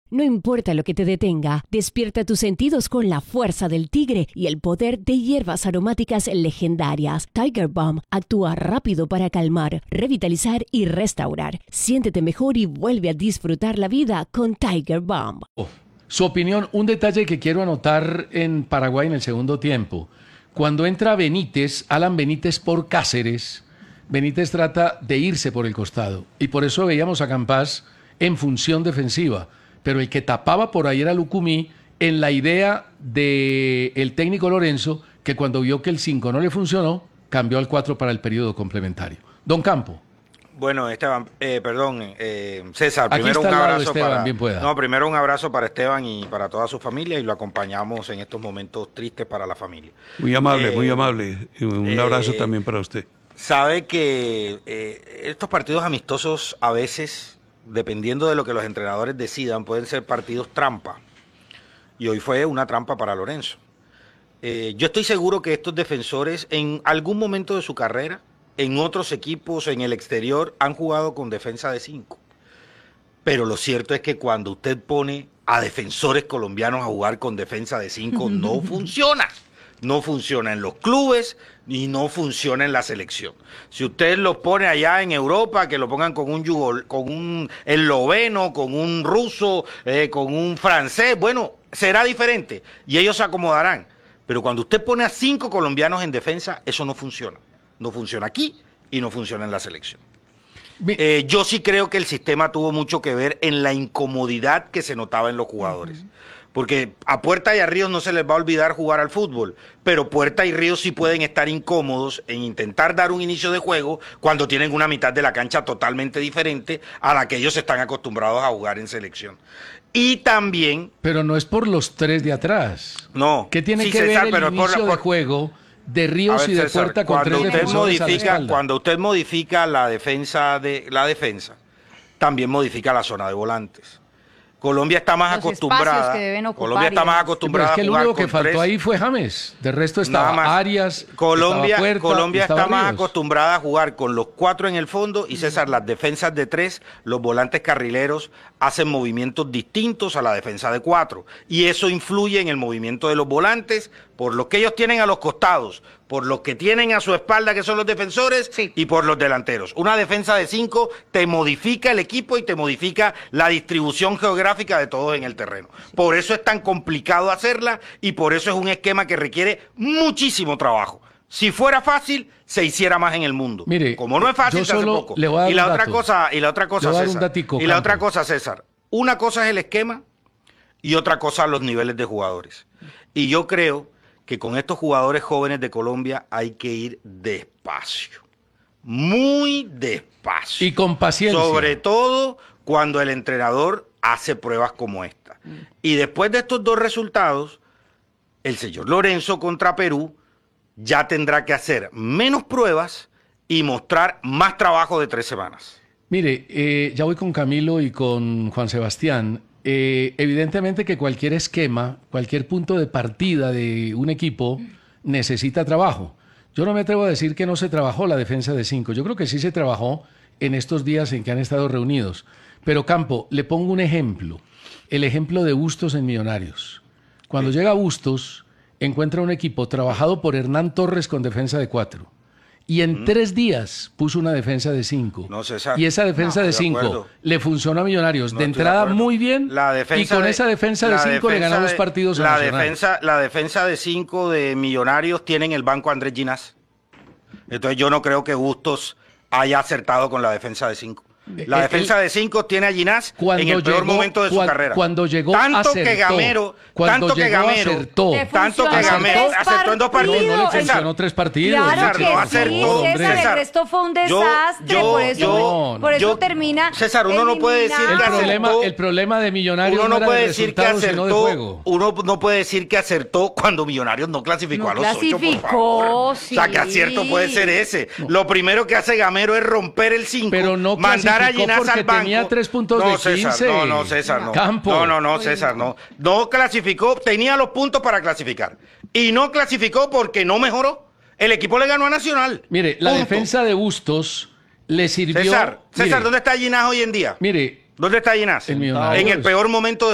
No importa lo que te detenga, despierta tus sentidos con la fuerza del tigre y el poder de hierbas aromáticas legendarias. Tiger Balm actúa rápido para calmar, revitalizar y restaurar. Siéntete mejor y vuelve a disfrutar la vida con Tiger Balm. Su opinión, un detalle que quiero anotar en Paraguay en el segundo tiempo. Cuando entra Benítez, Alan Benítez por Cáceres, Benítez trata de irse por el costado. Y por eso veíamos a Campás en función defensiva. Pero el que tapaba por ahí era Lucumí, en la idea del técnico Lorenzo, que cuando vio que el 5 no le funcionó, cambió al 4 para el periodo complementario. Don Campo. Bueno, Esteban, César, Aquí primero está un al lado abrazo Esteban, para... bien pueda. No, primero un abrazo para Esteban y para toda su familia, y lo acompañamos en estos momentos tristes para la familia. Muy amable, muy amable. Y un abrazo también para usted. Sabe que estos partidos amistosos a veces, dependiendo de lo que los entrenadores decidan, pueden ser partidos trampa. Y hoy fue una trampa para Lorenzo. Yo estoy seguro que estos defensores en algún momento de su carrera, en otros equipos, en el exterior, han jugado con defensa de 5. Pero lo cierto es que cuando usted pone a defensores colombianos a jugar con defensa de 5, no funciona. No funciona en los clubes y no funciona en la selección. Si usted los pone allá en Europa, que lo pongan con un esloveno, con un ruso, con un francés, bueno, será diferente y ellos se acomodarán. Pero cuando usted pone a 5 colombianos en defensa, eso no funciona. No funciona aquí y no funciona en la selección. Yo sí creo que el sistema tuvo mucho que ver en la incomodidad que se notaba en los jugadores. Porque a Puerta y a Ríos no se les va a olvidar jugar al fútbol, pero Puerta y Ríos sí pueden estar incómodos en intentar dar un inicio de juego cuando tienen una mitad de la cancha totalmente diferente a la que ellos están acostumbrados a jugar en selección. Y también... Pero no es por los 3 de atrás. No. ¿Qué tiene sí, que César, ver pero el inicio de juego de Ríos ver, y de César, Puerta con 3 defensores a la espalda? Cuando usted modifica la defensa, también modifica la zona de volantes. Colombia está más acostumbrada. Colombia está más acostumbrada a jugar. Es que el único que faltó 3. ahí fue James. De resto estaba Arias. Colombia estaba está más Ríos. acostumbrada a jugar con los 4 en el fondo y César, las defensas de 3, los volantes carrileros hacen movimientos distintos a la defensa de 4 y eso influye en el movimiento de los volantes por lo que ellos tienen a los costados, por los que tienen a su espalda, que son los defensores, y por los delanteros. Una defensa de 5 te modifica el equipo y te modifica la distribución geográfica de todos en el terreno. Por eso es tan complicado hacerla y por eso es un esquema que requiere muchísimo trabajo. Si fuera fácil, se hiciera más en el mundo. Mire, como no es fácil, se hace poco. Y la otra cosa, César, una cosa es el esquema y otra cosa los niveles de jugadores. Y yo creo que con estos jugadores jóvenes de Colombia hay que ir despacio, muy despacio. Y con paciencia. Sobre todo cuando el entrenador hace pruebas como esta. Y después de estos 2 resultados, el señor Lorenzo contra Perú ya tendrá que hacer menos pruebas y mostrar más trabajo de 3 semanas. Mire, ya voy con Camilo y con Juan Sebastián. Evidentemente que cualquier esquema, cualquier punto de partida de un equipo necesita trabajo. Yo no me atrevo a decir que no se trabajó la defensa de 5. Yo creo que sí se trabajó en estos días en que han estado reunidos. Pero Campo, le pongo un ejemplo. El ejemplo de Bustos en Millonarios. Cuando llega Bustos, encuentra un equipo trabajado por Hernán Torres con defensa de 4. Y en 3 días puso una defensa de 5. No, César. Y esa defensa de 5 le funcionó a Millonarios. De entrada muy bien. Y con esa defensa de 5 le ganó 2 partidos a Nacional. La defensa de 5 de Millonarios tiene en el banco a Andrés Ginás. Entonces yo no creo que Bustos haya acertado con la defensa de 5. La defensa de 5 tiene a Ginás en el peor momento de su carrera. Cuando llegó tanto acertó. Que Gamero acertó en 2 partidos. No le funcionó 3 partidos. Claro que no sí, acertó. César, el resto fue un desastre, por eso termina. César, uno no puede decir que acertó. El problema de Millonarios uno no era puede de decir que resultados, sino de acertó. juego. Uno no puede decir que acertó cuando Millonarios no clasificó a los 8, por favor. Sí. O sea, que acierto puede ser ese. No. Lo primero que hace Gamero es romper el 5, pero no mandar a Ginás al banco. Tenía 3 puntos de 15. No, César, no. Campo. No, César, no. No clasificó, tenía los puntos para clasificar. Y no clasificó porque no mejoró. El equipo le ganó a Nacional. Mire, la defensa de Bustos le sirvió. César, ¿dónde está Ginás hoy en día? Mire, ¿dónde está Ginás? En Millonarios. En el peor momento de